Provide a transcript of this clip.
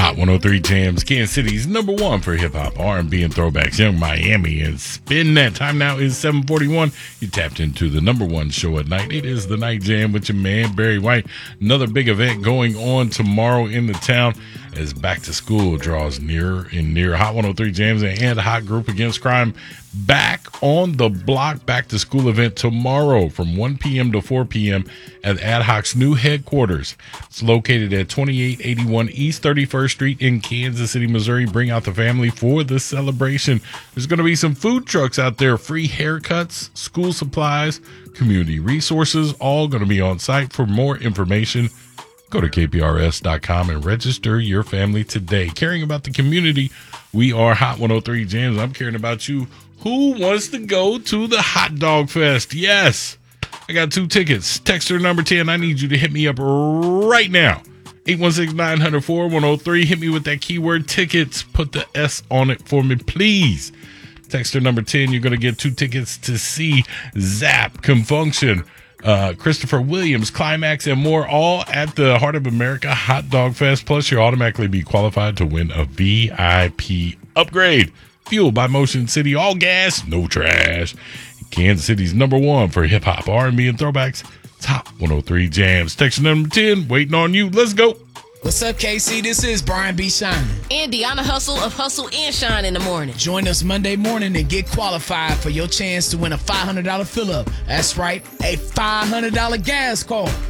Hot 103 Jams, Kansas City's number one for hip-hop, R&B, and throwbacks. Young Miami and Spin That. Time now is 7:41. You tapped into the number one show at night. It is the Night Jam with your man, Barry White. Another big event going on tomorrow in the town as back to school draws nearer and nearer. Hot 103 Jams and Hot Group Against Crime back on the block. Back to school event tomorrow from 1 p.m. to 4 p.m. at Ad Hoc's new headquarters. It's located at 2881 East 31st Street in Kansas City, Missouri. Bring out the family for the celebration. There's going to be some food trucks out there, free haircuts, school supplies, community resources, all going to be on site. For more information, go to kprs.com and register your family today. Caring about the community, we are Hot 103 Jams. I'm caring about you. Who wants to go to the Hot Dog Fest? Yes, I got 2 tickets. Texter number 10, I need you to hit me up right now. 816-900-4103. Hit me with that keyword tickets. Put the S on it for me, please. Texter number 10, you're going to get 2 tickets to see Zap, Confunction, Christopher Williams, Climax, and more, all at the Heart of America Hot Dog Fest. Plus, you'll automatically be qualified to win a VIP upgrade. Fueled by Motion City, all gas, no trash. Kansas City's number one for hip-hop, R&B, and throwbacks. Top 103 Jams. Text number 10, waiting on you. Let's go. What's up, KC? This is Brian B. Shining. And Deanna Hustle of Hustle and Shine in the morning. Join us Monday morning and get qualified for your chance to win a $500 fill-up. That's right, a $500 gas card.